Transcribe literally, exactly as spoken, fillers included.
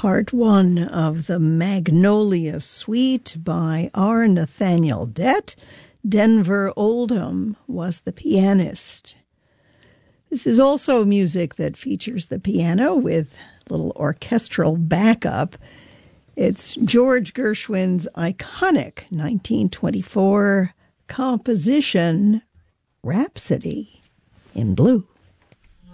Part one of the Magnolia Suite by R. Nathaniel Dett. Denver Oldham was the pianist. This is also music that features the piano with a little orchestral backup. It's George Gershwin's iconic nineteen twenty-four composition, Rhapsody in Blue.